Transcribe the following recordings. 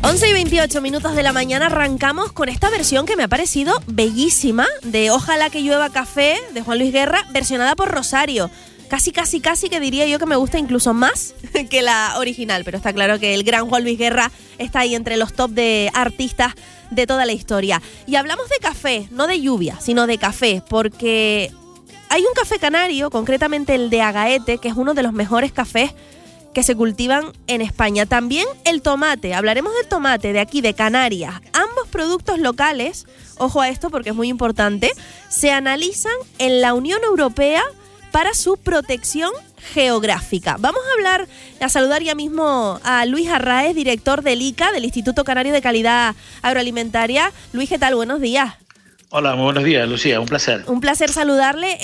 11:28 de la mañana arrancamos con esta versión que me ha parecido bellísima de Ojalá que llueva café de Juan Luis Guerra, versionada por Rosario. Casi que diría yo que me gusta incluso más que la original, pero está claro que el gran Juan Luis Guerra está ahí entre los top de artistas de toda la historia. Y hablamos de café, no de lluvia, sino de café, porque hay un café canario, concretamente el de Agaete, que es uno de los mejores cafés que se cultivan en España. También el tomate, hablaremos del tomate de aquí, de Canarias. Ambos productos locales, ojo a esto porque es muy importante, se analizan en la Unión Europea para su protección geográfica. Vamos a saludar ya mismo a Luis Arraez, director del ICA, del Instituto Canario de Calidad Agroalimentaria. Luis, ¿qué tal? Buenos días. Hola, muy buenos días, Lucía, un placer. Un placer saludarle.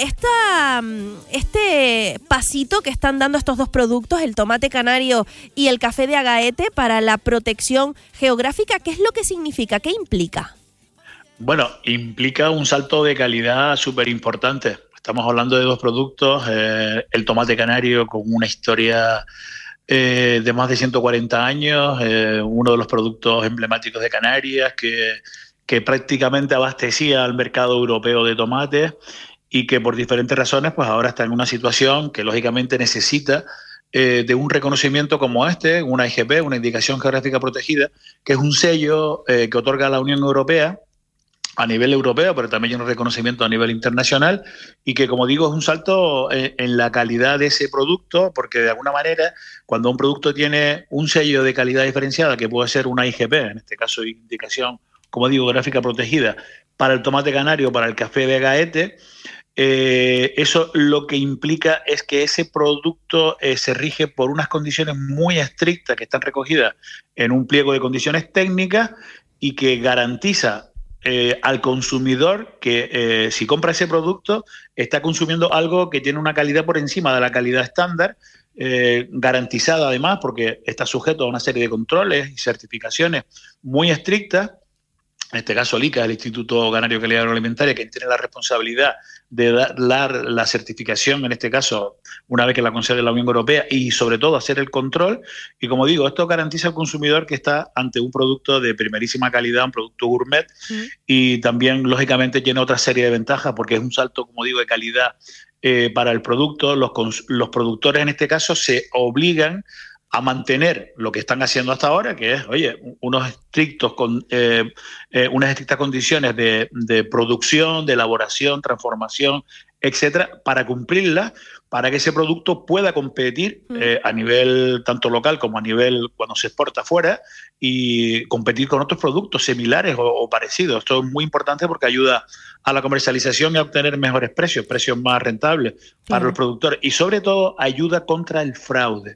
Este pasito que están dando estos dos productos, el tomate canario y el café de Agaete, para la protección geográfica, ¿qué es lo que significa? ¿Qué implica? Bueno, implica un salto de calidad súper importante. Estamos hablando de dos productos, el tomate canario con una historia de más de 140 años, uno de los productos emblemáticos de Canarias que prácticamente abastecía al mercado europeo de tomates y que por diferentes razones pues ahora está en una situación que lógicamente necesita de un reconocimiento como este, una IGP, una Indicación Geográfica Protegida, que es un sello que otorga la Unión Europea a nivel europeo, pero también un reconocimiento a nivel internacional y que, como digo, es un salto en la calidad de ese producto, porque de alguna manera, cuando un producto tiene un sello de calidad diferenciada, que puede ser una IGP, en este caso Indicación, como digo, gráfica protegida, para el tomate canario, para el café de Agaete, eso lo que implica es que ese producto se rige por unas condiciones muy estrictas que están recogidas en un pliego de condiciones técnicas y que garantiza al consumidor que si compra ese producto está consumiendo algo que tiene una calidad por encima de la calidad estándar, garantizada además porque está sujeto a una serie de controles y certificaciones muy estrictas. En este caso el ICA, el Instituto Canario de Calidad Agroalimentaria, que tiene la responsabilidad de dar la certificación, en este caso, una vez que la concede la Unión Europea, y sobre todo hacer el control. Y como digo, esto garantiza al consumidor que está ante un producto de primerísima calidad, un producto gourmet, y también, lógicamente, tiene otra serie de ventajas, porque es un salto, como digo, de calidad para el producto. Los productores, en este caso, se obligan a mantener lo que están haciendo hasta ahora, que es, unas estrictas condiciones de producción, de elaboración, transformación, etcétera, para cumplirlas, para que ese producto pueda competir a nivel tanto local como a nivel cuando se exporta afuera y competir con otros productos similares o parecidos. Esto es muy importante porque ayuda a la comercialización y a obtener mejores precios más rentables para los productores y sobre todo ayuda contra el fraude.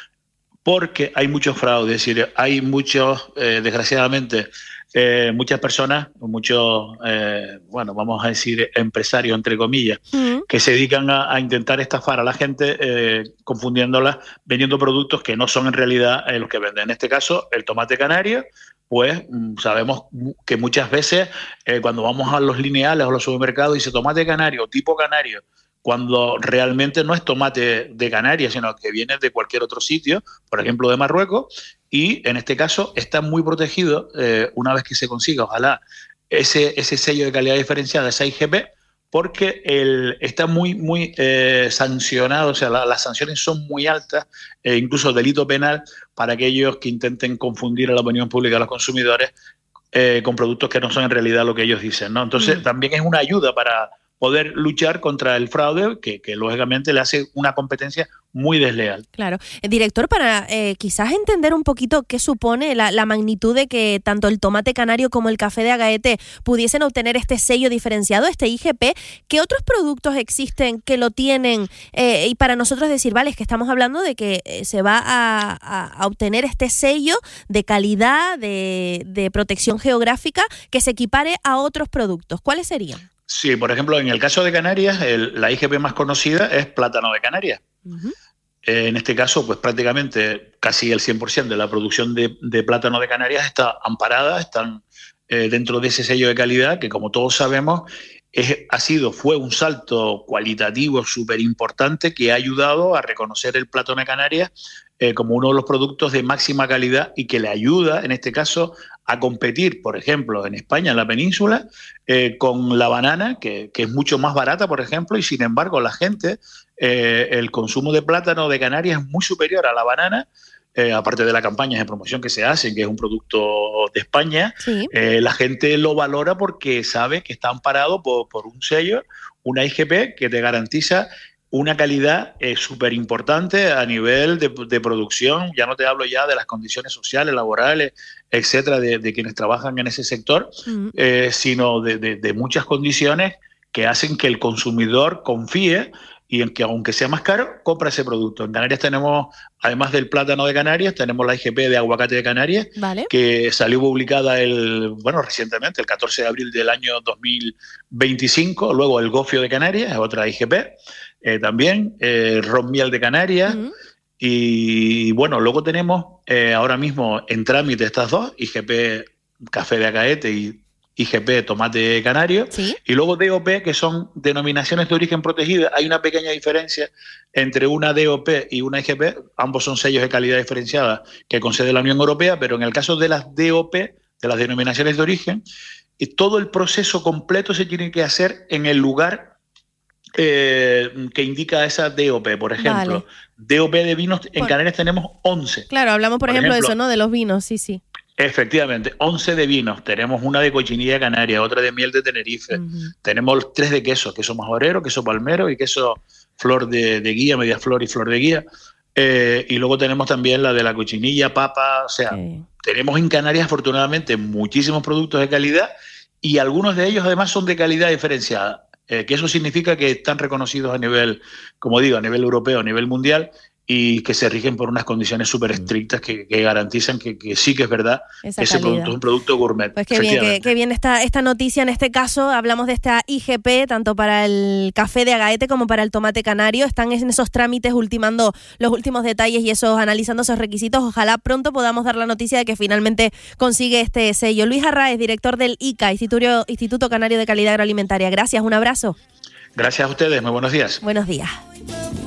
Porque hay muchos fraudes, es decir, hay muchos, desgraciadamente, muchas personas, muchos, vamos a decir, empresarios, entre comillas, que se dedican a intentar estafar a la gente, confundiéndolas, vendiendo productos que no son en realidad los que venden. En este caso, el tomate canario, pues sabemos que muchas veces cuando vamos a los lineales o a los supermercados dice tomate canario, tipo canario, cuando realmente no es tomate de Canarias, sino que viene de cualquier otro sitio, por ejemplo de Marruecos, y en este caso está muy protegido una vez que se consiga, ojalá, ese sello de calidad diferenciada, esa IGP, porque está muy sancionado, o sea, las sanciones son muy altas, incluso delito penal, para aquellos que intenten confundir a la opinión pública, a los consumidores, con productos que no son en realidad lo que ellos dicen, ¿no? Entonces, también es una ayuda para poder luchar contra el fraude que lógicamente le hace una competencia muy desleal. Claro. Director, para quizás entender un poquito qué supone la magnitud de que tanto el tomate canario como el café de Agaete pudiesen obtener este sello diferenciado, este IGP, ¿qué otros productos existen que lo tienen? Y para nosotros decir, vale, es que estamos hablando de que se va a obtener este sello de calidad, de protección geográfica, que se equipare a otros productos. ¿Cuáles serían? Sí, por ejemplo, en el caso de Canarias, la IGP más conocida es plátano de Canarias. En este caso, pues prácticamente casi el 100% de la producción de plátano de Canarias está amparada, están dentro de ese sello de calidad que, como todos sabemos, fue un salto cualitativo súper importante que ha ayudado a reconocer el plátano de Canarias como uno de los productos de máxima calidad y que le ayuda, en este caso, a competir, por ejemplo, en España, en la península, con la banana, que es mucho más barata, por ejemplo, y sin embargo la gente, el consumo de plátano de Canarias es muy superior a la banana, aparte de las campañas de promoción que se hacen, que es un producto de España, Sí. la gente lo valora porque sabe que está amparado por un sello, una IGP, que te garantiza una calidad súper importante a nivel de producción. Ya no te hablo ya de las condiciones sociales, laborales, etcétera, de quienes trabajan en ese sector, sino de muchas condiciones que hacen que el consumidor confíe y en que, aunque sea más caro, compra ese producto. En Canarias tenemos, además del plátano de Canarias, tenemos la IGP de aguacate de Canarias, Vale. que salió publicada recientemente, el 14 de abril del año 2025. Luego el gofio de Canarias, otra IGP, también, ron miel de Canarias. Y bueno, luego tenemos ahora mismo en trámite estas dos, IGP café de Agaete y IGP tomate canario, ¿Sí? Y luego DOP, que son denominaciones de origen protegida. Hay una pequeña diferencia entre una DOP y una IGP, ambos son sellos de calidad diferenciada que concede la Unión Europea, pero en el caso de las DOP, de las denominaciones de origen, todo el proceso completo se tiene que hacer en el lugar que indica esa DOP. Por ejemplo, DOP de vinos, en Canarias tenemos 11. Claro, hablamos por ejemplo de eso, ¿no? De los vinos, sí. Efectivamente, 11 de vinos. Tenemos una de cochinilla canaria, otra de miel de Tenerife. Tenemos 3 de queso majorero, queso palmero y queso flor de guía, media flor y flor de guía. Y luego tenemos también la de la cochinilla, papa. O sea, tenemos en Canarias afortunadamente muchísimos productos de calidad y algunos de ellos además son de calidad diferenciada. Que eso significa que están reconocidos a nivel, como digo, a nivel europeo, a nivel mundial, y que se rigen por unas condiciones súper estrictas que garantizan que sí que es verdad esa que ese calidad. producto es un producto gourmet. Pues qué bien esta noticia. En este caso hablamos de esta IGP, tanto para el café de Agaete como para el tomate canario. Están en esos trámites ultimando los últimos detalles y analizando esos requisitos. Ojalá pronto podamos dar la noticia de que finalmente consigue este sello. Luis Arraez, director del ICA, Instituto Canario de Calidad Agroalimentaria. Gracias, un abrazo. Gracias a ustedes, muy buenos días. Buenos días.